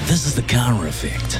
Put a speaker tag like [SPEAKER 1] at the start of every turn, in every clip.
[SPEAKER 1] This is the Kara effect.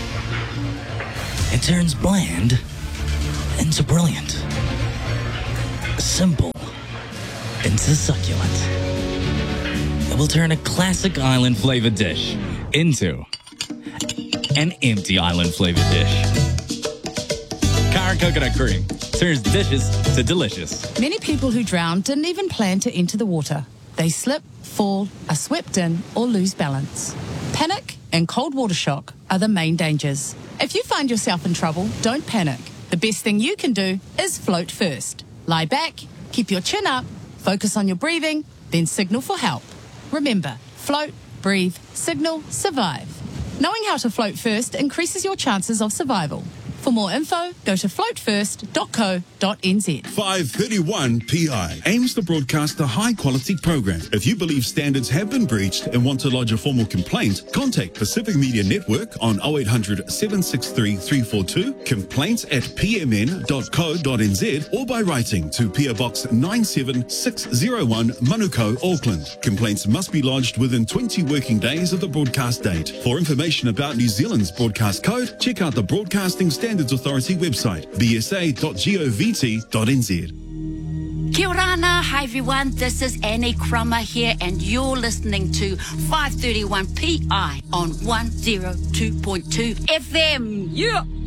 [SPEAKER 1] It turns bland into brilliant. Simple into succulent. It will turn a classic island flavored dish into an empty island flavored dish. Kara coconut cream turns dishes to delicious.
[SPEAKER 2] Many people who drown didn't even plan to enter the water. They slip, fall, are swept in, or lose balance. Panic and cold water shock are the main dangers. If you find yourself in trouble, don't panic. The best thing you can do is float first. Lie back, keep your chin up, focus on your breathing, then signal for help. Remember, float, breathe, signal, survive. Knowing how to float first increases your chances of survival. For more info, go to floatfirst.co.nz.
[SPEAKER 3] 531 PI aims to broadcast a high-quality program. If you believe standards have been breached and want to lodge a formal complaint, contact Pacific Media Network on 0800 763 342, complaints@pmn.co.nz, or by writing to PO Box 97601, Manukau, Auckland. Complaints must be lodged within 20 working days of the broadcast date. For information about New Zealand's broadcast code, check out the Broadcasting Standards Authority website, bsa.gov.nz.
[SPEAKER 4] Kia orana, hi everyone, this is Annie Crummer here and you're listening to 531 PI on 102.2 FM. Yeah!